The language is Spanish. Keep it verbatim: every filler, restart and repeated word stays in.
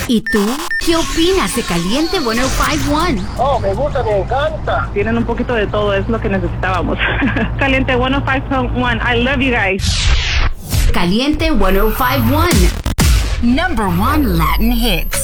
¿Y tú? ¿Qué opinas de Caliente ciento cincuenta y uno? Oh, me gusta, me encanta. Tienen un poquito de todo, es lo que necesitábamos. Caliente ciento cincuenta y uno, I love you guys. Caliente ciento cincuenta y uno, number one Latin hits.